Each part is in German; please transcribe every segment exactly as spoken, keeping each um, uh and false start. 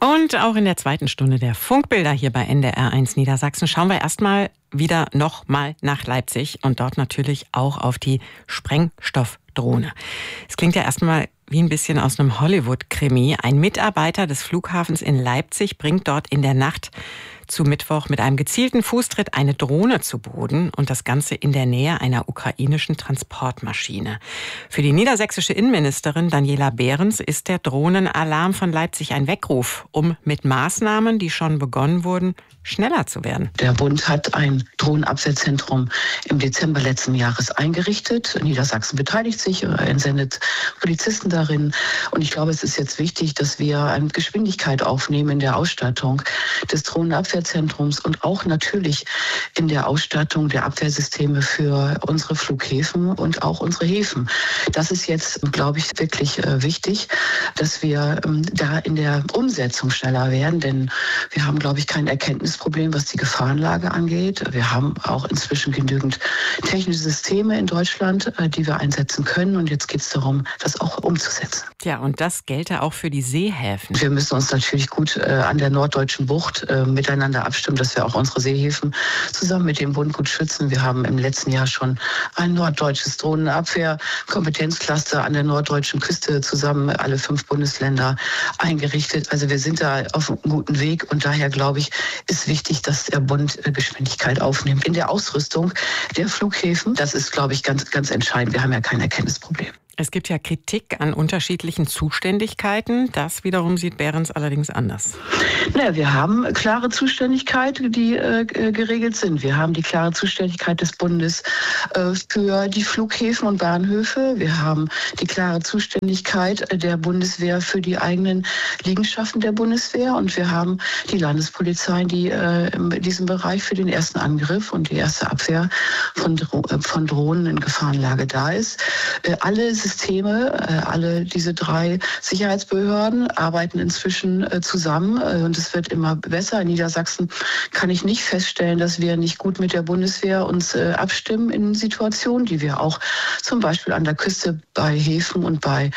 Und auch in der zweiten Stunde der Funkbilder hier bei N D R eins Niedersachsen schauen wir erstmal wieder noch mal nach Leipzig und dort natürlich auch auf die Sprengstoffdrohne. Es klingt ja erstmal wie ein bisschen aus einem Hollywood-Krimi. Ein Mitarbeiter des Flughafens in Leipzig bringt dort in der Nacht zu Mittwoch mit einem gezielten Fußtritt eine Drohne zu Boden und das Ganze in der Nähe einer ukrainischen Transportmaschine. Für die niedersächsische Innenministerin Daniela Behrens ist der Drohnenalarm von Leipzig ein Weckruf, um mit Maßnahmen, die schon begonnen wurden, schneller zu werden. Der Bund hat ein Drohnenabwehrzentrum im Dezember letzten Jahres eingerichtet. Niedersachsen beteiligt sich, entsendet Polizisten darin. Und ich glaube, es ist jetzt wichtig, dass wir eine Geschwindigkeit aufnehmen in der Ausstattung des Drohnenabwehrzentrums und auch natürlich in der Ausstattung der Abwehrsysteme für unsere Flughäfen und auch unsere Häfen. Das ist jetzt, glaube ich, wirklich wichtig, dass wir da in der Umsetzung schneller werden, denn wir haben, glaube ich, kein Erkenntnisproblem, was die Gefahrenlage angeht. Wir haben auch inzwischen genügend technische Systeme in Deutschland, die wir einsetzen können. Und jetzt geht es darum, das auch umzusetzen. Ja, und das gelte auch für die Seehäfen. Wir müssen uns natürlich gut äh, an der norddeutschen Bucht äh, miteinander abstimmen, dass wir auch unsere Seehäfen zusammen mit dem Bund gut schützen. Wir haben im letzten Jahr schon ein norddeutsches Drohnenabwehr-Kompetenzcluster an der norddeutschen Küste zusammen, alle fünf Bundesländer eingerichtet. Also wir sind da auf einem guten Weg und daher, glaube ich, ist wichtig, dass der Bund äh, Geschwindigkeit aufnimmt in der Ausrüstung der Flughäfen. Das ist, glaube ich, ganz, ganz entscheidend. Wir haben ja kein Erkenntnisproblem. Es gibt ja Kritik an unterschiedlichen Zuständigkeiten. Das wiederum sieht Behrens allerdings anders. Naja, wir haben klare Zuständigkeit, die äh, geregelt sind. Wir haben die klare Zuständigkeit des Bundes äh, für die Flughäfen und Bahnhöfe. Wir haben die klare Zuständigkeit der Bundeswehr für die eigenen Liegenschaften der Bundeswehr. Und wir haben die Landespolizei, die äh, in diesem Bereich für den ersten Angriff und die erste Abwehr von, Dro- von Drohnen in Gefahrenlage da ist. Äh, alle Systeme, alle diese drei Sicherheitsbehörden arbeiten inzwischen zusammen und es wird immer besser. In Niedersachsen kann ich nicht feststellen, dass wir nicht gut mit der Bundeswehr uns abstimmen in Situationen, die wir auch zum Beispiel an der Küste bei Häfen und bei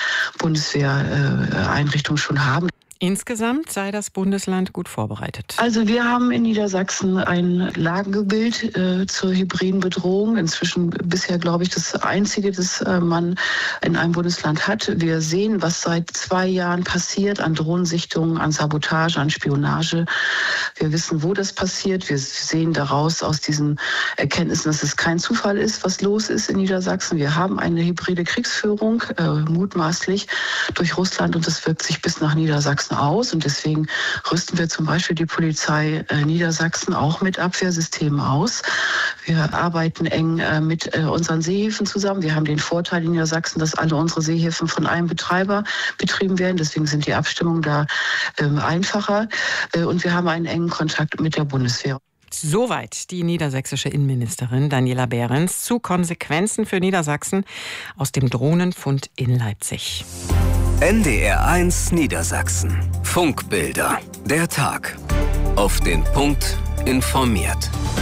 Bundeswehreinrichtungen schon haben. Insgesamt sei das Bundesland gut vorbereitet. Also wir haben in Niedersachsen ein Lagebild äh, zur hybriden Bedrohung. Inzwischen bisher, glaube ich, das einzige, das äh, man in einem Bundesland hat. Wir sehen, was seit zwei Jahren passiert an Drohnensichtungen, an Sabotage, an Spionage. Wir wissen, wo das passiert. Wir sehen daraus aus diesen Erkenntnissen, dass es kein Zufall ist, was los ist in Niedersachsen. Wir haben eine hybride Kriegsführung, äh, mutmaßlich durch Russland und das wirkt sich bis nach Niedersachsen aus und deswegen rüsten wir zum Beispiel die Polizei äh, Niedersachsen auch mit Abwehrsystemen aus. Wir arbeiten eng äh, mit äh, unseren Seehäfen zusammen. Wir haben den Vorteil in Niedersachsen, dass alle unsere Seehäfen von einem Betreiber betrieben werden. Deswegen sind die Abstimmungen da äh, einfacher äh, und wir haben einen engen Kontakt mit der Bundeswehr. Soweit die niedersächsische Innenministerin Daniela Behrens zu Konsequenzen für Niedersachsen aus dem Drohnenfund in Leipzig. N D R eins Niedersachsen. Funkbilder. Der Tag. Auf den Punkt informiert.